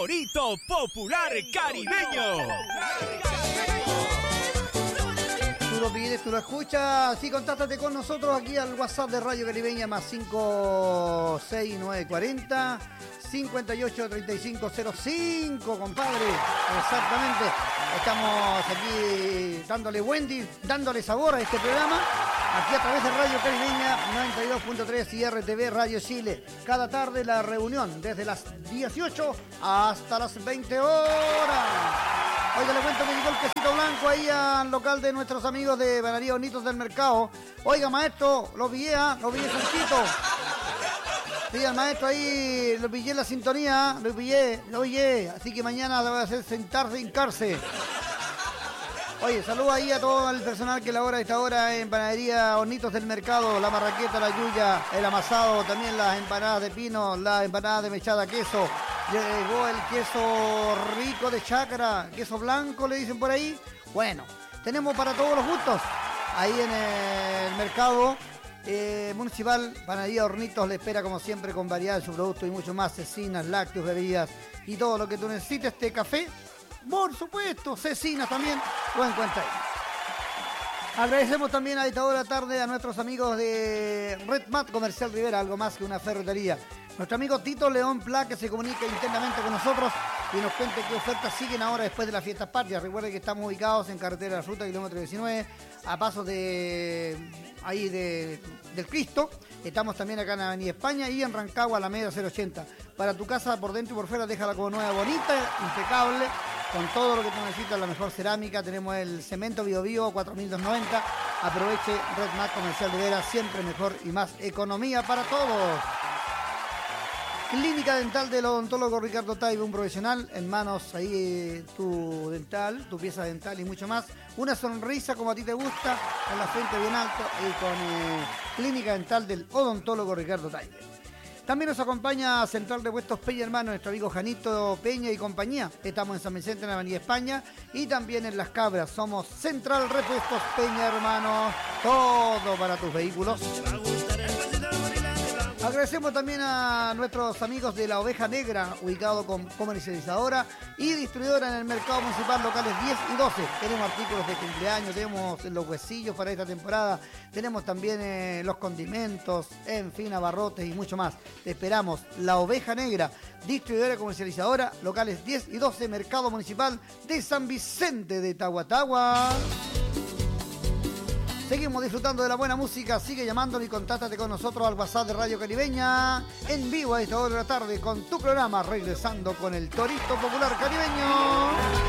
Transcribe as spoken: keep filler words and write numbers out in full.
Torito Popular Caribeño. Tú lo pides, tú lo escuchas. Sí, contáctate con nosotros aquí al WhatsApp de Radio Caribeña más cinco seis nueve cuatro cero cincuenta y ocho treinta y cinco cero cinco, compadre. Exactamente. Estamos aquí dándole Wendy, dándole sabor a este programa. Aquí a través de Radio Caribeña noventa y dos punto tres y R T V Radio Chile. Cada tarde la reunión desde las dieciocho hasta las veinte horas. Oiga, le cuento que llegó el quesito blanco ahí al local de nuestros amigos de Panadería Hornitos del Mercado. Oiga, maestro, lo pillé, ¿eh? Lo pillé cerquito. Sí, al maestro ahí lo pillé en la sintonía, lo pillé, lo pillé. Así que mañana le voy a hacer sentarse, hincarse. Oye, saludo ahí a todo el personal que labora a esta hora en Panadería Hornitos del Mercado, la marraqueta, la yuya, el amasado, también las empanadas de pino, las empanadas de mechada queso. Llegó el queso rico de Chácara, queso blanco le dicen por ahí. Bueno, tenemos para todos los gustos. Ahí en el mercado eh, municipal, Panadería Hornitos le espera como siempre con variedad de su producto y mucho más, cecinas, lácteos, bebidas y todo lo que tú necesites. Este café, por supuesto, cecinas también, lo encuentras ahí. Agradecemos también a esta hora tarde a nuestros amigos de Red Mat Comercial Rivera, algo más que una ferretería. Nuestro amigo Tito León Pla, que se comunica internamente con nosotros y nos cuente qué ofertas siguen ahora después de las fiestas patrias. Recuerde que estamos ubicados en Carretera de la Fruta, kilómetro diecinueve, a pasos de ahí de, del Cristo. Estamos también acá en Avenida España y en Rancagua, Alameda cero ochenta. Para tu casa, por dentro y por fuera, déjala como nueva, bonita, impecable, con todo lo que tú necesitas, la mejor cerámica. Tenemos el cemento Bio Bio cuatro mil doscientos noventa. Aproveche Red Mat Comercial Rivera, siempre mejor y más economía para todos. Clínica Dental del odontólogo Ricardo Taibo, un profesional en manos ahí tu dental, tu pieza dental y mucho más. Una sonrisa como a ti te gusta, con la frente bien alto y con eh, Clínica Dental del odontólogo Ricardo Taibo. También nos acompaña Central de Puestos Peña Hermano, nuestro amigo Janito Peña y compañía. Estamos en San Vicente, en la Avenida España y también en Las Cabras. Somos Central Repuestos Peña Hermano, todo para tus vehículos. Agradecemos también a nuestros amigos de La Oveja Negra, ubicado con comercializadora y distribuidora en el mercado municipal, locales diez y doce. Tenemos artículos de cumpleaños, tenemos los huesillos para esta temporada, tenemos también eh, los condimentos, en fin, abarrotes y mucho más. Te esperamos, La Oveja Negra, distribuidora y comercializadora, locales diez y doce, mercado municipal de San Vicente de Tahuatahua. Seguimos disfrutando de la buena música, sigue llamándolo y contáctate con nosotros al WhatsApp de Radio Caribeña, en vivo a esta hora de la tarde con tu programa, regresando con el Torito Popular Caribeño.